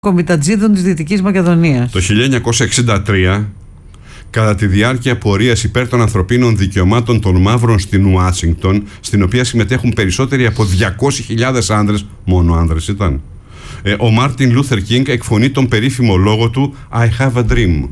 κομιτατζίδων της Δυτικής Μακεδονίας. Το 1963, κατά τη διάρκεια πορείας υπέρ των ανθρωπίνων δικαιωμάτων των μαύρων στην Ουάσιγκτον, στην οποία συμμετέχουν περισσότεροι από 200.000 άνδρες, μόνο άνδρες ήταν, ο Μάρτιν Λούθερ Κίνγκ εκφωνεί τον περίφημο λόγο του I have a dream.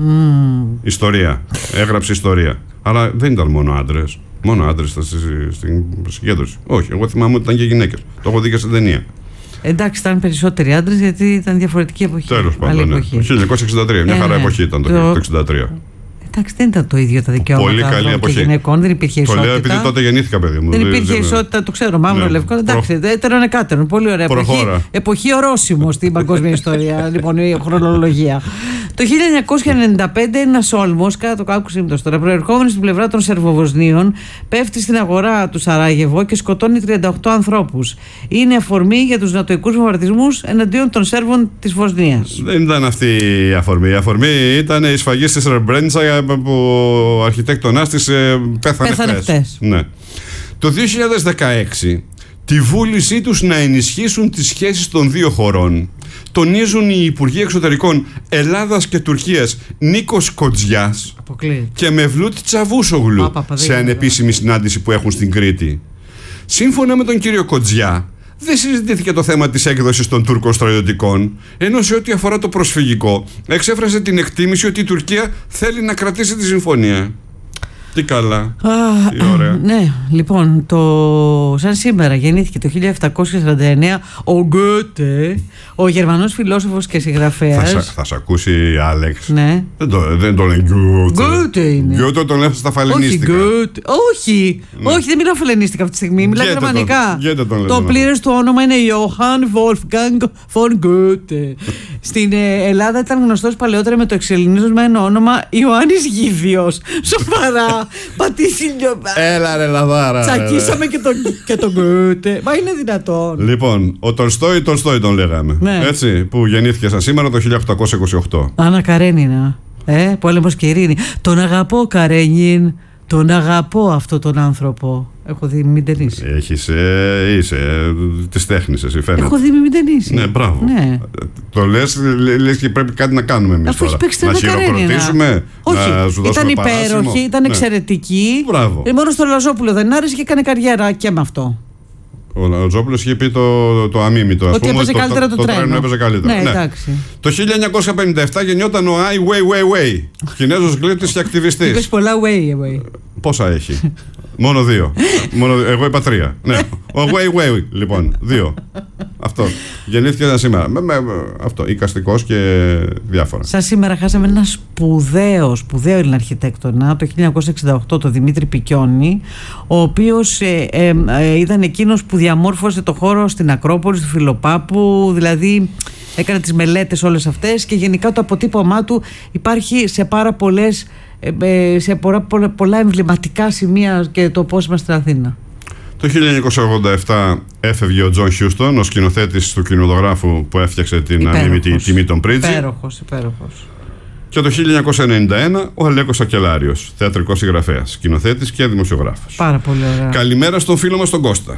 Ιστορία. Έγραψε ιστορία. Αλλά δεν ήταν μόνο άντρες. Μόνο άντρες στην συγκέντρωση. Όχι, εγώ θυμάμαι ότι ήταν και γυναίκες. Το έχω δει και στην ταινία. Εντάξει, ήταν περισσότεροι άντρες γιατί ήταν διαφορετική εποχή. Τέλος πάντων. Ναι. Το 1963. Μια χαρά εποχή ήταν το 1963. Εντάξει, δεν ήταν το ίδιο τα δικαιώματα των γυναικών, δεν υπήρχε ισότητα. Το λέω επειδή τότε γεννήθηκα, παιδί μου. Δεν υπήρχε ισότητα, το ξέρω, μαύρο, λευκό. Εντάξει, έτερον εκάτερον. Πολύ ωραία εποχή ορόσημο στην παγκόσμια ιστορία, λοιπόν, η χρονολογία. Το 1995 ένας Όλμος, κάτω κάκου σύμπτωση τώρα, προερχόμενος στην πλευρά των Σερβοβοσνίων, πέφτει στην αγορά του Σαράγεβο και σκοτώνει 38 ανθρώπους. Είναι αφορμή για τους νατοικούς βομβαρδισμούς εναντίον των Σέρβων της Βοσνίας. Δεν ήταν αυτή η αφορμή. Η αφορμή ήταν η σφαγή στη Σρεμπρένιτσα που ο αρχιτέκτονας της πέθανε χθες. Ναι. Το 2016, τη βούλησή τους να ενισχύσουν τις σχέσεις των δύο χωρών τονίζουν οι Υπουργοί Εξωτερικών Ελλάδας και Τουρκίας Νίκος Κοτζιάς και Μευλούτ Τσαβούσογλου σε ανεπίσημη συνάντηση που έχουν στην Κρήτη. Σύμφωνα με τον κύριο Κοτζιά, δεν συζητήθηκε το θέμα της έκδοσης των Τούρκων στρατιωτικών, ενώ σε ό,τι αφορά το προσφυγικό εξέφρασε την εκτίμηση ότι η Τουρκία θέλει να κρατήσει τη συμφωνία. Τι καλά. Τι ωραία. Ναι, λοιπόν, σαν σήμερα γεννήθηκε το 1749 ο Γκότε, ο Γερμανός φιλόσοφος και συγγραφέας. Θα σ' ακούσει Άλεξ. Ναι. Δεν το λένε Γκότε. Γκότε είναι. Γκότε τον λένε στα φαλενίστικα. Όχι, δεν μιλάω φαλενίστικα αυτή τη στιγμή, μιλάω γερμανικά. Το πλήρες του όνομα είναι Johann Wolfgang von Goethe. Στην Ελλάδα ήταν γνωστός παλαιότερα με το εξελληνισμένο όνομα Ιωάννης Γίδιος. Σοβαρά. Πατήσιλιο. Έλα ρε λαδάρα. Τσακίσαμε και τον Γκότε. Μα είναι δυνατόν. Λοιπόν, ο Τολστόι τον λέγαμε. Ναι. Έτσι, που γεννήθηκε σαν σήμερα το 1828. Άννα Καρένινα. Πόλεμος και ειρήνη. Τον αγαπώ, Καρένιν. Τον αγαπώ αυτό τον άνθρωπο. Έχω δει μην ταινίσει. Είσαι της τέχνης εσύ φαίνεται. Έχω δει μην ταινίσει. Ναι, μπράβο. Ναι. Το λες και πρέπει κάτι να κάνουμε εμείς. Αφού τώρα. Να χειροκροτήσουμε. Όχι, να σου ήταν υπέροχη, ήταν εξαιρετική. Μπράβο. Μόνο στο Λαζόπουλο δεν άρεσε και έκανε καριέρα και με αυτό. Ο Λαζόπουλος είχε πει το αμίμητο. Ότι έπαιζε καλύτερα το τρένο. Έπαιζε καλύτερα. Ναι, εντάξει. Το 1957 γεννιόταν ο Ai Weiwei, Κινέζος γλύπτης και ακτιβιστής. Είπες πολλά Weiwei. Πόσα έχει? Μόνο 2. Εγώ είπα 3. Ναι. Ο Weiwei, λοιπόν, 2. Αυτό. Γεννήθηκε σαν σήμερα. Αυτό. Εικαστικός και διάφορα. Σαν σήμερα χάσαμε ένα σπουδαίο Έλληνα αρχιτέκτονα το 1968, τον Δημήτρη Πικιόνη, ο οποίος ήταν εκείνος που διαμόρφωσε το χώρο στην Ακρόπολη, του Φιλοπάπου, δηλαδή έκανε τις μελέτες όλες αυτές και γενικά το αποτύπωμά του υπάρχει σε πάρα πολλές σε πολλά εμβληματικά σημεία και το πώς είμαστε στην Αθήνα. Το 1987 έφευγε ο Τζον Χιούστον, ο σκηνοθέτης του κινηματογράφου που έφτιαξε την ανήμητη τιμή των Πρίτσι. Υπέροχος. Και το 1991 ο Αλέκος Σακελάριος, θεατρικός συγγραφέας, σκηνοθέτης και δημοσιογράφος. Πάρα πολύ ωραία. Καλημέρα στον φίλο μας τον Κώστα.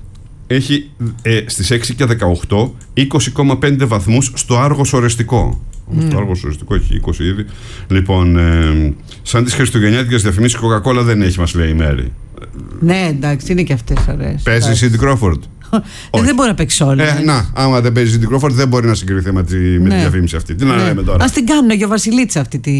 Έχει στις 6 και 18 20,5 βαθμούς στο Άργος Ορεστικό. Στο Άργος Ορεστικό έχει 20 ήδη. Λοιπόν, σαν τις χριστουγεννιάτικες διαφημίσεις Coca-Cola δεν έχει, μας λέει η Μέρη. Ναι, εντάξει, είναι και αυτές ωραίες. Παίζει η Σίντι Κρόφορντ. Δεν μπορεί να παίξει όλη. Άμα δεν παίζει η Σίντι Κρόφορντ δεν μπορεί να συγκριθεί με τη διαφήμιση αυτή. Τι να λέμε τώρα. Ας την κάνουν και ο Βασιλίτσα αυτή τη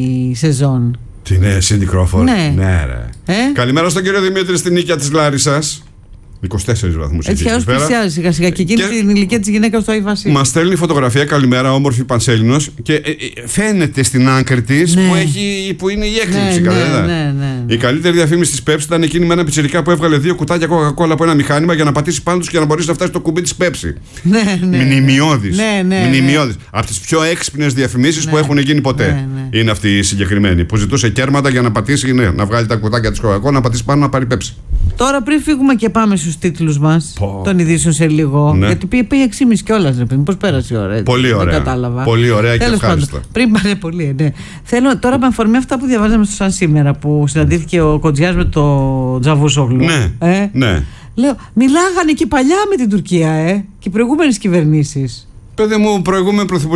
σεζόν. Την Σίντι Κρόφορντ. Ναι, ρε. Καλημέρα στον κύριο Δημήτρη στην Νίκαια της Λάρισσας. 24 βαθμούς. Έτσι, έως πλησιάζει σιγά σιγά και εκείνη την ηλικία της γυναίκας του Άι Βασίλη. Μας στέλνει φωτογραφία, καλημέρα, όμορφη Πανσέλινος, και φαίνεται στην άκρη της που είναι η έκρηξη. Ναι. Η καλύτερη διαφήμιση της Pepsi ήταν εκείνη με ένα πιτσιρικά που έβγαλε 2 κουτάκια Coca-Cola από ένα μηχάνημα για να πατήσει πάνω τους και να μπορέσει να φτάσει το κουμπί της Pepsi. Μνημειώδης. Από τις πιο έξυπνες διαφημίσεις που έχουν γίνει ποτέ. Είναι αυτή η συγκεκριμένη που ζητούσε κέρματα για να πατήσει, να βγάλει τα κουτάκια της Coca-Cola, να πατήσει πάνω να πάρει Pepsi. Τώρα πριν φύγουμε και πάμε στους τίτλους μας των ειδήσεων σε λίγο. Ναι. Γιατί πήγε 6,5 κιόλας, ρε παιδί. Πώς πέρασε η ώρα. Πολύ ωραία. Δεν κατάλαβα. Πολύ ωραία και ευχάριστα. Πριν πάνε πολύ, ναι. Θέλω τώρα με αφορμή αυτά που διαβάζαμε στο Σαν Σήμερα, που συναντήθηκε ο Κοτζιάς με το Τζαβούσογλου. Ναι. Λέω, μιλάγανε και παλιά με την Τουρκία, και οι προηγούμενες κυβερνήσεις. Παιδί μου, προηγούμενη πρωθυπουργή